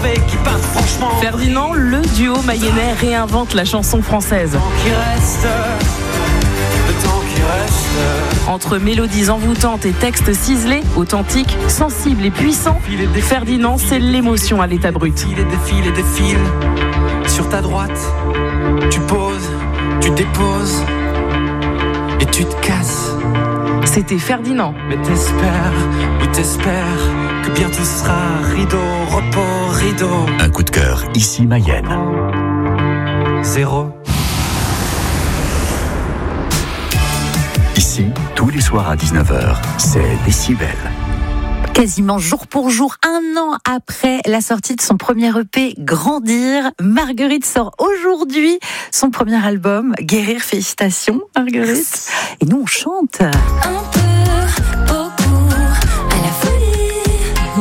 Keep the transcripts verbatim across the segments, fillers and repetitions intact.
mauvais qui partent franchement. Ferdinand, le duo mayennais réinvente la chanson française. Le temps qui reste, le temps qui reste. Entre mélodies envoûtantes et textes ciselés, authentiques, sensibles et puissants, Ferdinand, c'est l'émotion à l'état brut. Défile et défile et défile. Sur ta droite, tu poses, tu déposes et tu te casses. C'était Ferdinand. Mais t'espères, oui t'espères que bien tout sera rideau, repos, rideau. Un coup de cœur, ici Mayenne. Zéro. Ici, tous les soirs à dix-neuf heures, c'est Décibel. Quasiment jour pour jour, un an après la sortie de son premier E P Grandir, Marguerite sort aujourd'hui son premier album Guérir. Félicitations Marguerite. Et nous on chante. Un peu, beaucoup, à la folie.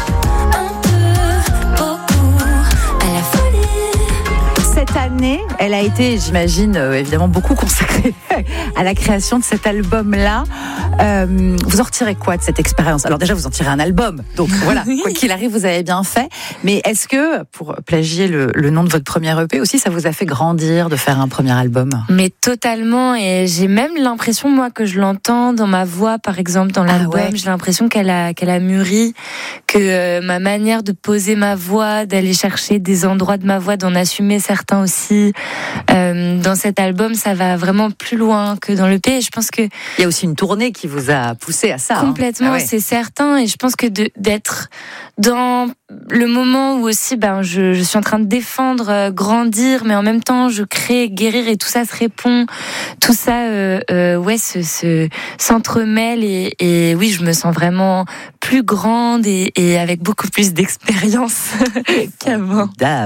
Un peu, beaucoup, à la folie. Cette année, elle a été, j'imagine, euh, évidemment beaucoup consacrée à la création de cet album-là. Euh, vous en retirez quoi de cette expérience ? Alors déjà, vous en tirez un album, donc voilà, quoi qu'il arrive, vous avez bien fait. Mais est-ce que, pour plagier le, le nom de votre premier E P aussi, ça vous a fait grandir de faire un premier album ? Mais totalement, et j'ai même l'impression, moi, que je l'entends dans ma voix, par exemple, dans l'album. Ah ouais. J'ai l'impression qu'elle a, qu'elle a mûri, que euh, ma manière de poser ma voix, d'aller chercher des endroits de ma voix, d'en assumer certains aussi, euh, dans cet album, ça va vraiment plus loin que dans l'E P. Et je pense que... Il y a aussi une tournée qui vous a poussé à ça. Complètement, hein. Ah ouais. C'est certain. Et je pense que de, d'être dans le moment où aussi ben, je, je suis en train de défendre, euh, grandir, mais en même temps je crée, guérir, et tout ça se répond, tout ça euh, euh, ouais, se, se, s'entremêle, et, et oui, je me sens vraiment plus grande et, et avec beaucoup plus d'expérience qu'avant.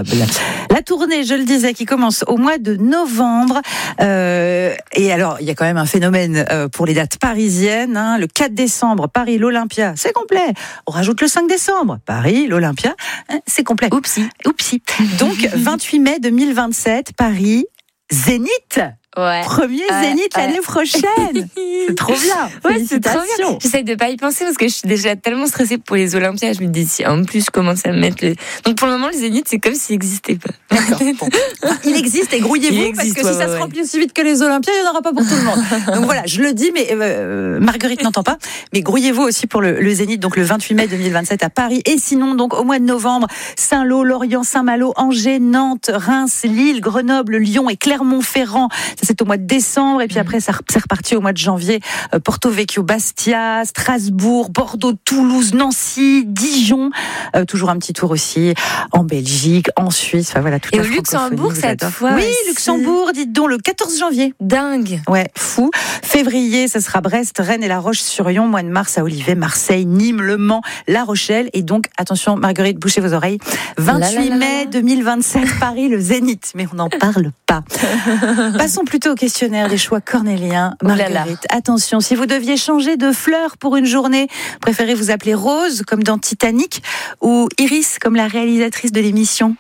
La tournée, je le disais, qui commence au mois de novembre. Euh, et alors, il y a quand même un phénomène euh, pour les dates parisiennes. Hein. Le quatre décembre, Paris, l'Olympia, c'est complet. On rajoute le cinq décembre, Paris, l'Olympia, hein, c'est complet. Oupsie. Oupsie. Donc, vingt-huit mai deux mille vingt-sept, Paris, Zénith. Ouais. Premier ouais, Zénith ouais. l'année prochaine. C'est trop bien. Ouais, c'est trop bien. J'essaie de pas y penser parce que je suis déjà tellement stressée pour les Olympiades. Je me dis si en plus je commence à me mettre le... Donc pour le moment le Zénith c'est comme s'il n'existait pas. Bon. Il existe et grouillez-vous Il existe, parce que ouais, si ça ouais. se remplit aussi vite que les Olympiades, il n'y en aura pas pour tout le monde. Donc voilà, je le dis, mais euh, Marguerite n'entend pas. Mais grouillez-vous aussi pour le, le Zénith, donc le vingt-huit mai deux mille vingt-sept à Paris. Et sinon, donc au mois de novembre, Saint-Lô, Lorient, Saint-Malo, Angers, Nantes, Reims, Lille, Grenoble, Lyon et Clermont-Ferrand. Ça c'est au mois de décembre. Et puis après, ça c'est reparti au mois de janvier. Euh, Porto Vecchio, Bastia, Strasbourg, Bordeaux, Toulouse, Nancy, Dijon. Euh, toujours un petit tour aussi en Belgique, en Suisse. Enfin voilà, toute et la au Luxembourg cette fois. Oui, aussi. Luxembourg, dites donc, le quatorze janvier. Dingue. Ouais, fou. Février, ça sera Brest, Rennes et La Roche-sur-Yon. Mois de mars à Olivet, Marseille, Nîmes, Le Mans, La Rochelle. Et donc, attention, Marguerite, bouchez vos oreilles. vingt-huit mai deux mille vingt-sept, Paris, le Zénith. Mais on n'en parle pas. Passons plutôt au questionnaire des choix cornéliens. Marguerite, attention, si vous deviez changer de fleur pour une journée, préférez vous appeler Rose, comme dans Titanic, ou Iris, comme la réalisatrice de l'émission?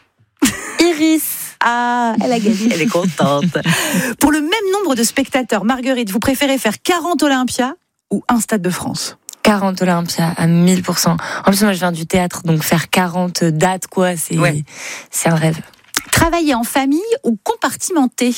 Iris. Ah, elle a gagné, elle est contente. Pour le même nombre de spectateurs, Marguerite, vous préférez faire quarante Olympia ou un Stade de France? quarante Olympia à mille pour cent. En plus, moi, je viens du théâtre, donc faire quarante dates, quoi, c'est, ouais. c'est un rêve. Travailler en famille ou compartimenté?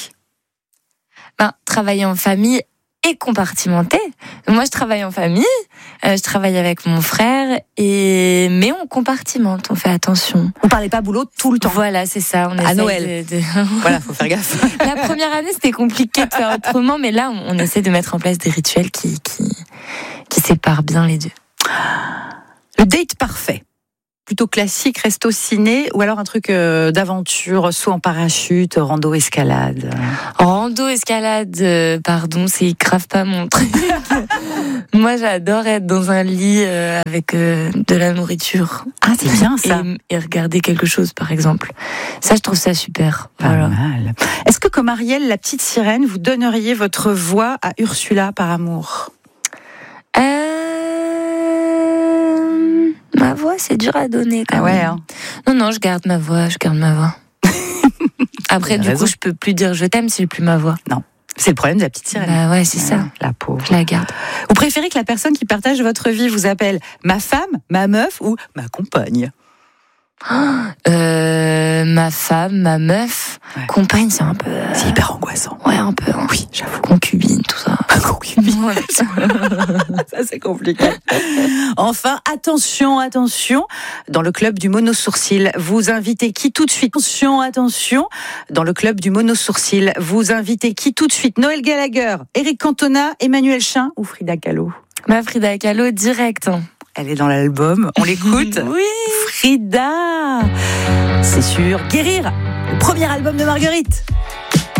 Ben, travailler en famille et compartimenté. Moi, je travaille en famille, euh, je travaille avec mon frère, et mais on compartimente, on fait attention. Vous parlez pas boulot tout le temps. Voilà, c'est ça. On à Noël. De, de... Voilà, faut faire gaffe. La première année, c'était compliqué de faire autrement, mais là, on, on essaie de mettre en place des rituels qui, qui, qui séparent bien les deux. Le date parfait. Plutôt classique, resto ciné, ou alors un truc euh, d'aventure, saut en parachute, rando, escalade. Rando, escalade, euh, pardon, c'est grave pas mon truc. Moi, j'adore être dans un lit euh, avec euh, de la nourriture. Ah, c'est bien ça. Et, et regarder quelque chose, par exemple. Ça, je trouve ça super. Pas voilà. mal. Est-ce que, comme Ariel, la petite sirène, vous donneriez votre voix à Ursula par amour? Euh... Ma voix, c'est dur à donner quand ah ouais, même. Hein. Non, non, je garde ma voix, je garde ma voix. Après, du raison. coup, je peux plus dire je t'aime si j'ai plus ma voix. Non, c'est le problème de la petite sirène. Bah ouais, c'est ah, ça. La pauvre. Je la garde. Vous préférez que la personne qui partage votre vie vous appelle ma femme, ma meuf ou ma compagne? Oh, euh, ma femme, ma meuf, Ouais. compagne, c'est un peu. euh, C'est hyper angoissant. Ouais, un peu. Hein. Oui, j'avoue. Concubine, tout ça. Concubine. Ouais. Ça, c'est compliqué. Enfin, attention, attention. Dans le club du mono-sourcil, vous invitez qui tout de suite? Attention, attention. Dans le club du mono-sourcil, vous invitez qui tout de suite? Noël Gallagher, Eric Cantona, Emmanuel Chin ou Frida Kahlo? Ma Frida Kahlo, direct. Elle est dans l'album. On l'écoute? Oui. Frida. C'est sûr. Guérir. Le premier album de Marguerite.